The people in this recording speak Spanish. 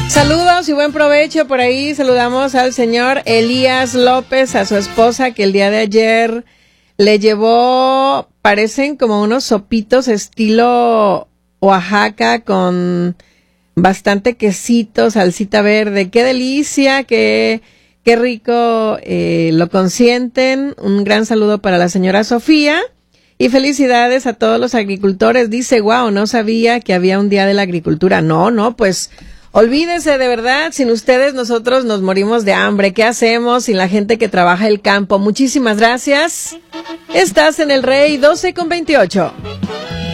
Saludos y buen provecho por ahí. Saludamos al señor Elías López, a su esposa, que el día de ayer le llevó, parecen como unos sopitos estilo Oaxaca con bastante quesito, salsita verde. ¡Qué delicia! ¡Qué rico! Lo consienten. Un gran saludo para la señora Sofía. Y felicidades a todos los agricultores. Dice, wow, no sabía que había un día de la agricultura. No, pues olvídese, de verdad, sin ustedes nosotros nos morimos de hambre. ¿Qué hacemos sin la gente que trabaja el campo? Muchísimas gracias. Estás en El Rey 12 con 28.